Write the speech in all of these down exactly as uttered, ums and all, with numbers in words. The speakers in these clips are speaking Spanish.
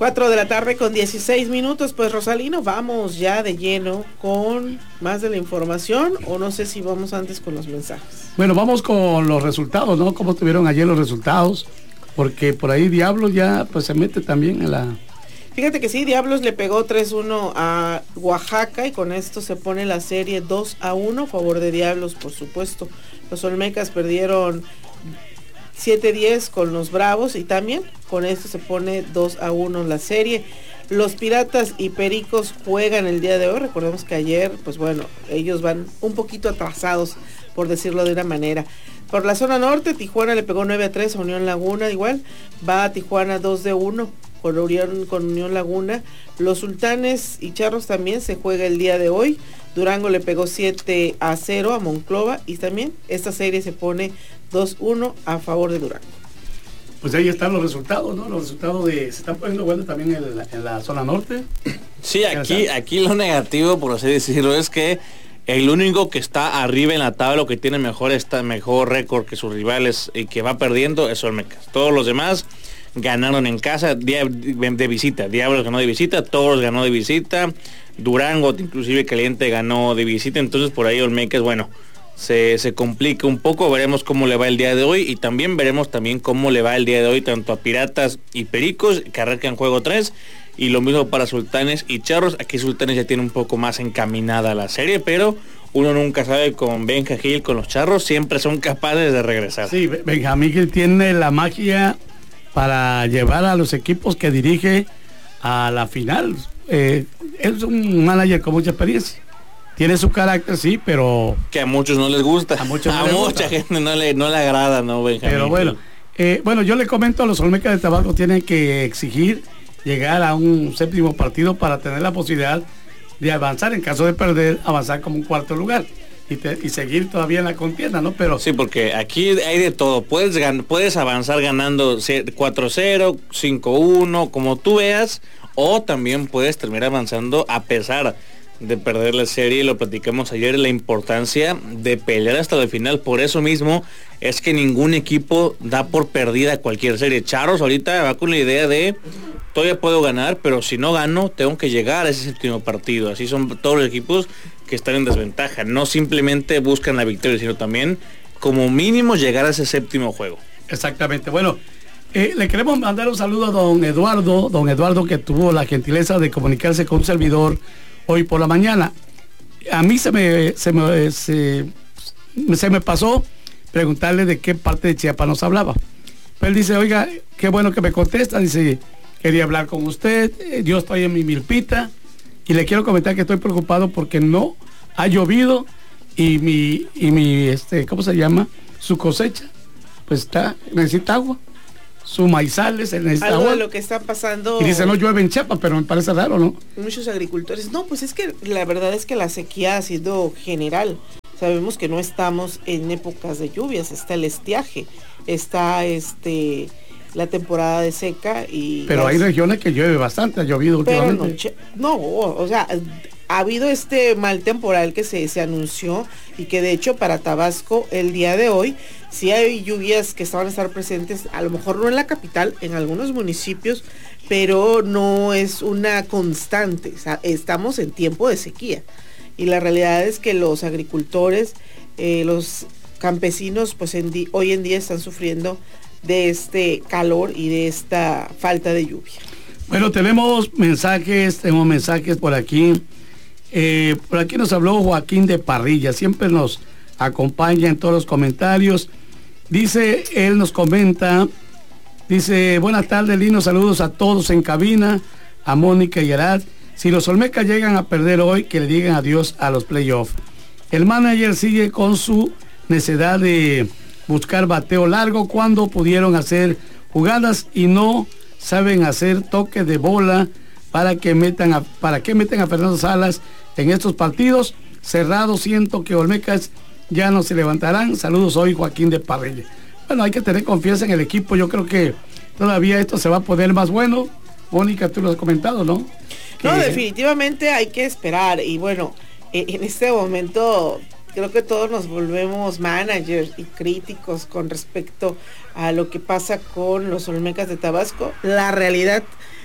cuatro de la tarde con dieciséis minutos, pues Rosalino, vamos ya de lleno con más de la información, o no sé si vamos antes con los mensajes. Bueno, vamos con los resultados, ¿no? ¿Cómo tuvieron ayer los resultados? Porque por ahí Diablos ya pues se mete también en la... Fíjate que sí, Diablos le pegó tres uno a Oaxaca y con esto se pone la serie dos a uno a favor de Diablos, por supuesto. Los Olmecas perdieron siete diez con los Bravos y también con esto se pone dos a uno la serie. Los Piratas y Pericos juegan el día de hoy. Recordemos que ayer, pues bueno, ellos van un poquito atrasados, por decirlo de una manera. Por la zona norte, Tijuana le pegó nueve a tres a Unión Laguna, igual. Va a Tijuana dos de uno con Unión, con Unión Laguna. Los Sultanes y Charros también se juega el día de hoy. Durango le pegó siete a cero a Monclova y también esta serie se pone dos uno a favor de Durango. Pues ahí están los resultados, ¿no? Los resultados de... Se están poniendo buenos también en la, en la zona norte. Sí, aquí, aquí lo negativo, por así decirlo, es que el único que está arriba en la tabla, que tiene mejor, está mejor récord que sus rivales y que va perdiendo, es Olmecas. Todos los demás ganaron en casa de visita. Diablos ganó de visita, Toros ganó de visita, Durango, inclusive Caliente, ganó de visita. Entonces por ahí Olmecas, bueno, se, se complica un poco. Veremos cómo le va el día de hoy y también veremos también cómo le va el día de hoy tanto a Piratas y Pericos, que arrancan juego tres, y lo mismo para Sultanes y Charros. Aquí Sultanes ya tiene un poco más encaminada la serie, pero uno nunca sabe, con Benja Gil, con los Charros, siempre son capaces de regresar. Sí, Benjamín Gil tiene la magia para llevar a los equipos que dirige a la final. Eh, es un manager con mucha experiencia. Tiene su carácter, sí, pero... Que a muchos no les gusta. A, muchos no a les mucha gusta. gente no le, no le agrada, ¿no, Benjamín? Pero bueno, eh, bueno, yo le comento a los Olmecas de Tabasco, tienen que exigir llegar a un séptimo partido para tener la posibilidad de avanzar. En caso de perder, avanzar como un cuarto lugar. Y, te, y seguir todavía en la contienda, ¿no? Pero sí, porque aquí hay de todo. Puedes, gan puedes avanzar ganando cuatro cero, cinco uno, como tú veas, o también puedes terminar avanzando a pesar de perder la serie. Lo platicamos ayer, la importancia de pelear hasta el final. Por eso mismo es que ningún equipo da por perdida cualquier serie. Charros ahorita va con la idea de todavía puedo ganar, pero si no gano tengo que llegar a ese séptimo partido. Así son todos los equipos que están en desventaja. No simplemente buscan la victoria, sino también como mínimo llegar a ese séptimo juego. Exactamente. Bueno, eh, le queremos mandar un saludo a don Eduardo, don Eduardo, que tuvo la gentileza de comunicarse con un servidor hoy por la mañana. A mí se me se me, se, se me pasó preguntarle de qué parte de Chiapas nos hablaba. Pero él dice, oiga, qué bueno que me contesta. Dice, quería hablar con usted, yo estoy en mi milpita y le quiero comentar que estoy preocupado porque no ha llovido y mi, y mi este, ¿cómo se llama? Su cosecha, pues está, necesita agua. Su maizales necesita algo agua. De lo que está pasando. Y dice, no llueve en Chiapas, pero me parece raro, ¿no? Muchos agricultores. No, pues es que la verdad es que la sequía ha sido general. Sabemos que no estamos en épocas de lluvias, está el estiaje, está este la temporada de seca y... Pero las... hay regiones que llueve bastante, ha llovido últimamente. No, no, o sea, ha habido este mal temporal que se, se anunció y que de hecho para Tabasco el día de hoy sí hay lluvias que estaban a estar presentes, a lo mejor no en la capital, en algunos municipios, pero no es una constante. O sea, estamos en tiempo de sequía y la realidad es que los agricultores, eh, los campesinos, pues en di- hoy en día están sufriendo de este calor y de esta falta de lluvia. Bueno, tenemos mensajes, tenemos mensajes por aquí. Eh, por aquí nos habló Joaquín de Parrilla, siempre nos acompaña en todos los comentarios. Dice, él nos comenta, dice, buenas tardes, Lino, saludos a todos en cabina, a Mónica y Arad. Si los Olmecas llegan a perder hoy, que le digan adiós a los playoffs. El manager sigue con su necedad de buscar bateo largo cuando pudieron hacer jugadas y no saben hacer toques de bola para que metan a, para que metan a Fernando Salas en estos partidos cerrados. Siento que Olmecas ya no se levantarán. Saludos, hoy Joaquín de Parrilla. Bueno, hay que tener confianza en el equipo. Yo creo que todavía esto se va a poner más bueno. Mónica, tú lo has comentado, ¿no? No, que... definitivamente hay que esperar. Y bueno, en este momento creo que todos nos volvemos managers y críticos con respecto a lo que pasa con los Olmecas de Tabasco. La realidad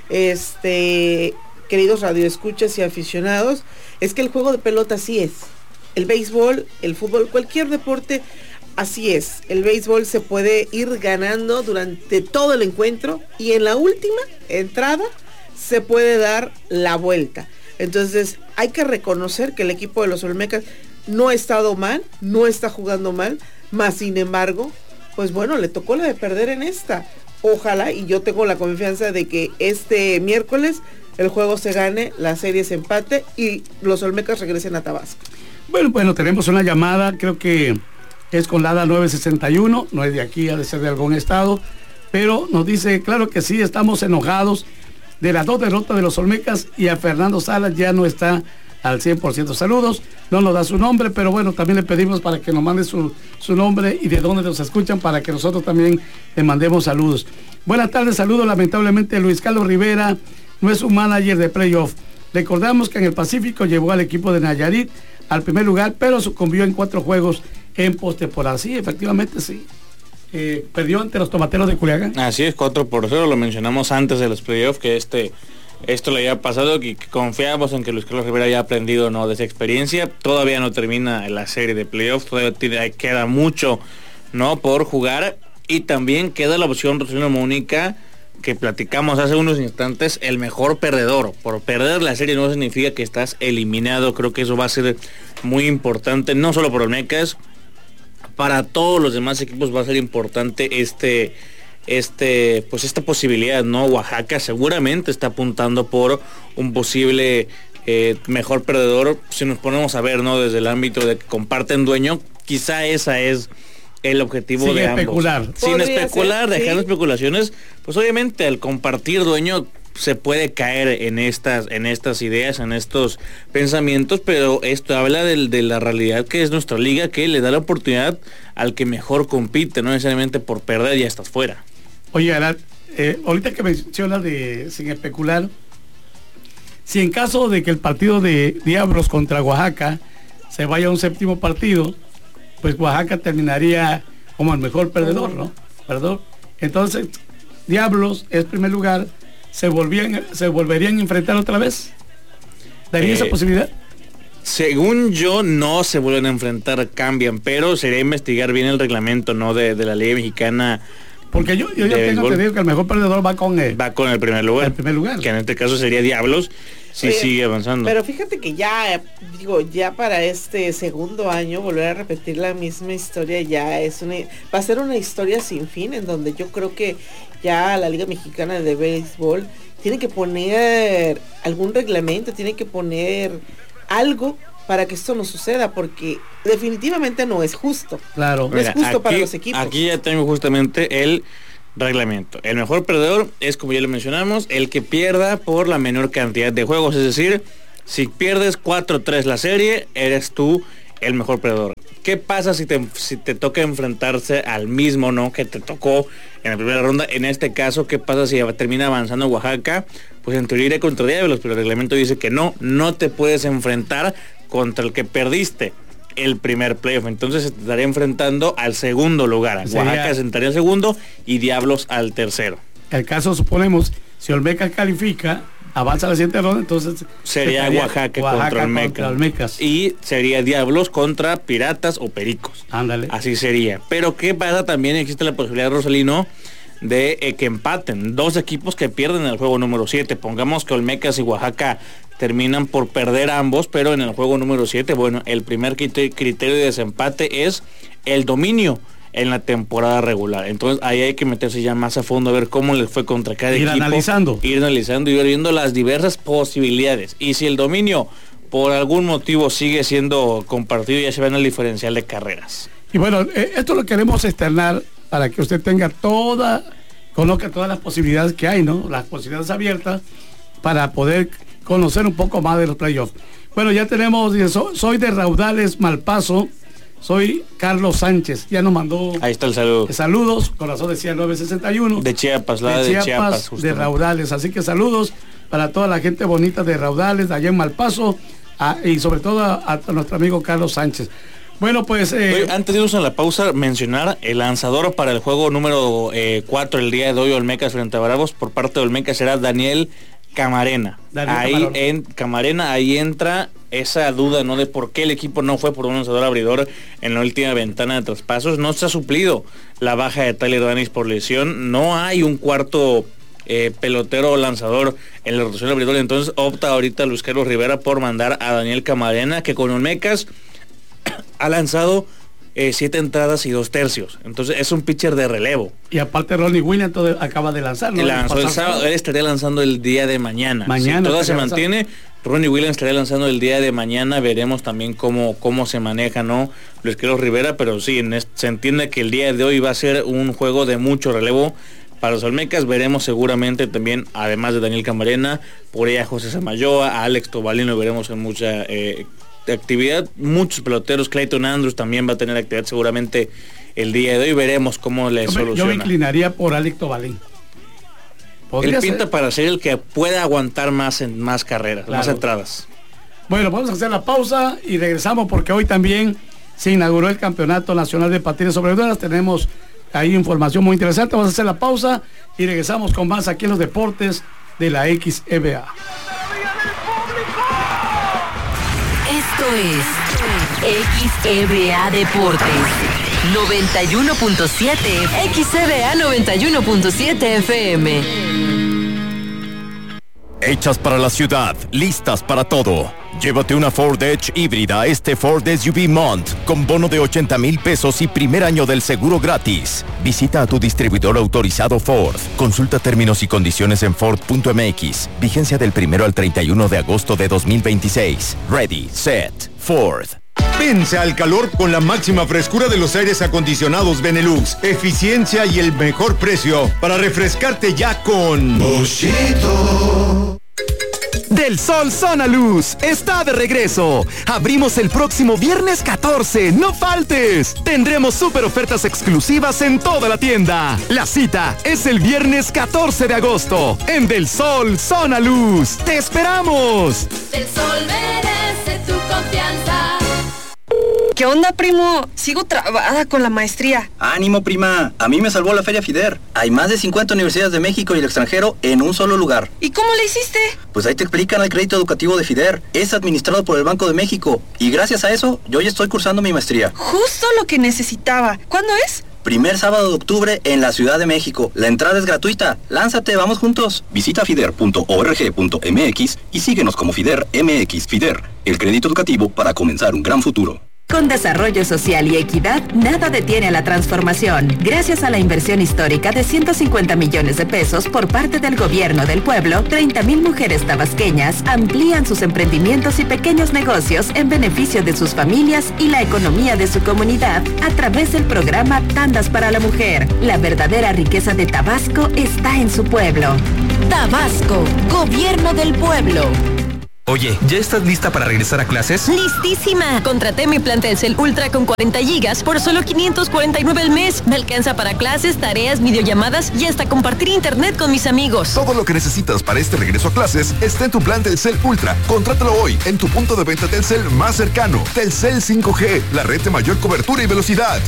este, queridos radioescuchas y aficionados, es que el juego de pelota así es. El béisbol, el fútbol, cualquier deporte, así es. El béisbol se puede ir ganando durante todo el encuentro y en la última entrada se puede dar la vuelta. Entonces hay que reconocer que el equipo de los Olmecas no ha estado mal, no está jugando mal, más sin embargo, pues bueno, le tocó la de perder en esta. Ojalá, y yo tengo la confianza de que este miércoles el juego se gane, la serie se empate y los Olmecas regresen a Tabasco. Bueno, bueno, tenemos una llamada, creo que es con la A D A nueve sesenta y uno, no es de aquí, ha de ser de algún estado, pero nos dice, claro que sí, estamos enojados de las dos derrotas de los Olmecas y a Fernando Salas ya no está al cien por ciento. Saludos, no nos da su nombre, pero bueno, también le pedimos para que nos mande su, su nombre y de dónde nos escuchan para que nosotros también le mandemos saludos. Buenas tardes, saludos. Lamentablemente Luis Carlos Rivera no es un manager de playoff. Recordamos que en el Pacífico llevó al equipo de Nayarit al primer lugar, pero sucumbió en cuatro juegos en postemporada. Sí, efectivamente sí. Eh, perdió ante los Tomateros de Culiacán. Así es, cuatro por cero, lo mencionamos antes de los playoffs, que este esto le había pasado, que, que confiamos en que Luis Carlos Rivera haya aprendido, ¿no?, de esa experiencia. Todavía no termina la serie de playoffs, todavía tiene, queda mucho, ¿no?, por jugar, y también queda la opción Rosalino Mónica, que platicamos hace unos instantes, el mejor perdedor. Por perder la serie no significa que estás eliminado. Creo que eso va a ser muy importante, no solo por Olmecas, para todos los demás equipos va a ser importante este, este, pues esta posibilidad, ¿no? Oaxaca seguramente está apuntando por un posible eh, mejor perdedor. Si nos ponemos a ver, ¿no?, desde el ámbito de que comparten dueño, quizá esa es el objetivo sin de especular. ambos. Sin especular, ser, dejando ¿sí? especulaciones, pues obviamente al compartir dueño se puede caer en estas, en estas ideas, en estos pensamientos, pero esto habla de, de la realidad que es nuestra liga, que le da la oportunidad al que mejor compite, no necesariamente por perder ya estás fuera. Oye, Arad, eh, ahorita que mencionas de sin especular, si en caso de que el partido de Diablos contra Oaxaca se vaya a un séptimo partido, pues Oaxaca terminaría como el mejor perdedor, ¿no? Perdón. Entonces, Diablos es primer lugar, se volvían, se volverían a enfrentar otra vez. ¿Daría eh, esa posibilidad? Según yo, no se vuelven a enfrentar, cambian, pero sería investigar bien el reglamento, ¿no?, de, de la ley mexicana. Porque yo, yo ya tengo entendido que el mejor perdedor va con el, va con el primer lugar. El primer lugar. Que en este caso sería Diablos, si Oye, sigue avanzando. Pero fíjate que ya, digo, ya para este segundo año volver a repetir la misma historia ya es una, va a ser una historia sin fin, en donde yo creo que ya la Liga Mexicana de Béisbol tiene que poner algún reglamento, tiene que poner algo para que esto no suceda, porque definitivamente no es justo. Claro. No Mira, es justo aquí, para los equipos. Aquí ya tengo justamente el reglamento. El mejor perdedor es, como ya lo mencionamos, el que pierda por la menor cantidad de juegos, es decir, si pierdes cuatro tres la serie, eres tú el mejor perdedor. ¿Qué pasa si te, si te toca enfrentarse al mismo, no, que te tocó en la primera ronda? En este caso, ¿qué pasa si termina avanzando Oaxaca? Pues en teoría iré contra Diablos, pero el reglamento dice que no, no te puedes enfrentar contra el que perdiste el primer playoff. Entonces se estaría enfrentando al segundo lugar. Oaxaca se entraría al segundo y Diablos al tercero. El caso, suponemos, si Olmecas califica, avanza a la siguiente ronda, entonces sería Oaxaca, Oaxaca contra, Olmecas. contra Olmecas. Y sería Diablos contra Piratas o Pericos. Ándale. Así sería. Pero ¿qué pasa? También existe la posibilidad, Rosalino, de eh, que empaten. Dos equipos que pierden el juego número siete. Pongamos que Olmecas y Oaxaca terminan por perder ambos, pero en el juego número siete, bueno, el primer criterio de desempate es el dominio en la temporada regular. Entonces ahí hay que meterse ya más a fondo a ver cómo les fue contra cada ir equipo. Analizando. Ir analizando y ir viendo las diversas posibilidades. Y si el dominio por algún motivo sigue siendo compartido, ya se ve en el diferencial de carreras. Y bueno, eh, esto lo queremos externar para que usted tenga toda, conozca todas las posibilidades que hay, ¿no? Las posibilidades abiertas para poder conocer un poco más de los playoffs. Bueno, ya tenemos, soy de Raudales, Malpaso, soy Carlos Sánchez, ya nos mandó. Ahí está el saludo. Saludos, corazón decía nueve sesenta y uno. De Chiapas, la de, de Chiapas, Chiapas de Raudales, así que saludos para toda la gente bonita de Raudales, de allá en Malpaso, a, y sobre todo a, a nuestro amigo Carlos Sánchez. Bueno, pues... Eh... Oye, antes de irnos a la pausa, mencionar el lanzador para el juego número cuatro eh, el día de hoy, Olmecas frente a Bravos, por parte de Olmecas será Daniel Camarena. Daniel ahí Camarón. en Camarena, ahí entra esa duda, ¿no? De por qué el equipo no fue por un lanzador abridor en la última ventana de traspasos. No se ha suplido la baja de Tyler Danis por lesión. No hay un cuarto eh, pelotero o lanzador en la rotación abridor. Entonces opta ahorita Luis Carlos Rivera por mandar a Daniel Camarena, que con Olmecas ha lanzado eh, siete entradas y dos tercios. Entonces es un pitcher de relevo. Y aparte Ronnie Williams todo, acaba de lanzar, ¿no? Él lanzó el sábado, él estaría lanzando el día de mañana. Mañana. Si todo se mantiene, lanzando. Ronnie Williams estaría lanzando el día de mañana. Veremos también cómo, cómo se maneja, ¿no? Luis Carlos Rivera, pero sí, en este, se entiende que el día de hoy va a ser un juego de mucho relevo para los Olmecas. Veremos seguramente también, además de Daniel Camarena, por ahí a José Samayoa, a Alex Tobalín, lo veremos en mucha eh, actividad. Muchos peloteros, Clayton Andrews también va a tener actividad seguramente el día de hoy. Veremos cómo le yo soluciona. Me, yo me inclinaría por Alex Tobalín. Él pinta ser? para ser el que pueda aguantar más en más carreras, claro. más entradas. Bueno, vamos a hacer la pausa y regresamos porque hoy también se inauguró el Campeonato Nacional de Patines sobre Ruedas. Tenemos ahí información muy interesante. Vamos a hacer la pausa y regresamos con más aquí en los deportes de la X E B A. Esto es X E B A Deportes noventa y uno punto siete, X E B A noventa y uno punto siete F M. Hechas para la ciudad, listas para todo. Llévate una Ford Edge híbrida a este Ford S U V Mont con bono de ochenta mil pesos y primer año del seguro gratis. Visita a tu distribuidor autorizado Ford. Consulta términos y condiciones en Ford punto M X. Vigencia del primero al treinta y uno de agosto de dos mil veintiséis. Ready, set, Ford. Vence al calor con la máxima frescura de los aires acondicionados Benelux. Eficiencia y el mejor precio para refrescarte ya con Boschito. Del Sol Zona Luz está de regreso. Abrimos el próximo viernes catorce. ¡No faltes! Tendremos súper ofertas exclusivas en toda la tienda. La cita es el viernes catorce de agosto en Del Sol Zona Luz. ¡Te esperamos! Del Sol merece tu confianza. ¿Qué onda, primo? Sigo trabada con la maestría. ¡Ánimo, prima! A mí me salvó la Feria FIDER. Hay más de cincuenta universidades de México y el extranjero en un solo lugar. ¿Y cómo le hiciste? Pues ahí te explican el crédito educativo de FIDER. Es administrado por el Banco de México. Y gracias a eso, yo ya estoy cursando mi maestría. Justo lo que necesitaba. ¿Cuándo es? Primer sábado de octubre en la Ciudad de México. La entrada es gratuita. Lánzate, vamos juntos. Visita fider punto org punto m x y síguenos como FIDER M X. FIDER, el crédito educativo para comenzar un gran futuro. Con desarrollo social y equidad, nada detiene a la transformación. Gracias a la inversión histórica de ciento cincuenta millones de pesos por parte del gobierno del pueblo, treinta mil mujeres tabasqueñas amplían sus emprendimientos y pequeños negocios en beneficio de sus familias y la economía de su comunidad a través del programa Tandas para la Mujer. La verdadera riqueza de Tabasco está en su pueblo. Tabasco, gobierno del pueblo. Oye, ¿ya estás lista para regresar a clases? ¡Listísima! Contraté mi plan Telcel Ultra con cuarenta gigas por solo quinientos cuarenta y nueve al mes. Me alcanza para clases, tareas, videollamadas y hasta compartir internet con mis amigos. Todo lo que necesitas para este regreso a clases está en tu plan Telcel Ultra. Contrátalo hoy en tu punto de venta Telcel más cercano. Telcel cinco G, la red de mayor cobertura y velocidad.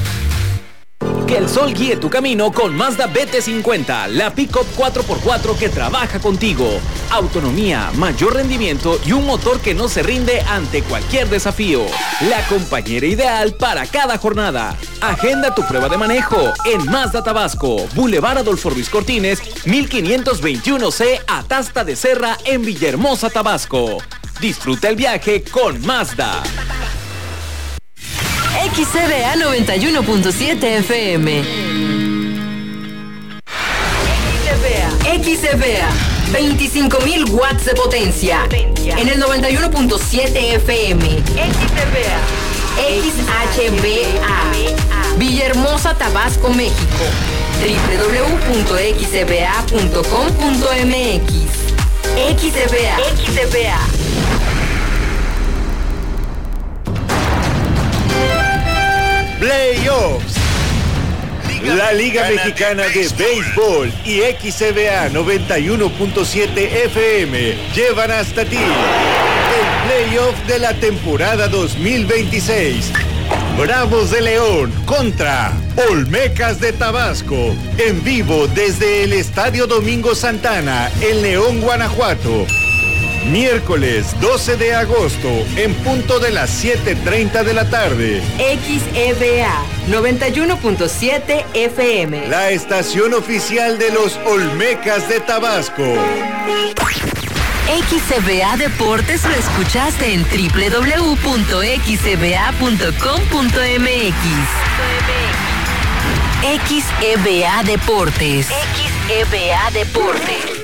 Que el sol guíe tu camino con Mazda B T cincuenta, la pick-up cuatro por cuatro que trabaja contigo. Autonomía, mayor rendimiento y un motor que no se rinde ante cualquier desafío. La compañera ideal para cada jornada. Agenda tu prueba de manejo en Mazda Tabasco, Boulevard Adolfo Ruiz Cortines, mil quinientos veintiuno C, Atasta de Serra en Villahermosa, Tabasco. Disfruta el viaje con Mazda. X E B A noventa y uno punto siete F M. X E B A, veinticinco mil watts de potencia. En el noventa y uno punto siete F M. X E B A. X H B A. Villahermosa, Tabasco, México. doble u doble u doble u punto x e b a punto com punto m x. X E B A. X E B A. Playoffs. La Liga Mexicana de Béisbol y X E B A noventa y uno punto siete F M llevan hasta ti el playoff de la temporada dos mil veintiséis. Bravos de León contra Olmecas de Tabasco, en vivo desde el Estadio Domingo Santana, en León, Guanajuato. Miércoles doce de agosto, en punto de las siete treinta de la tarde. X E B A noventa y uno punto siete F M. La estación oficial de los Olmecas de Tabasco. X E B A Deportes lo escuchaste en doble u doble u doble u punto x e b a punto com punto m x. X E B A Deportes. X E B A Deportes.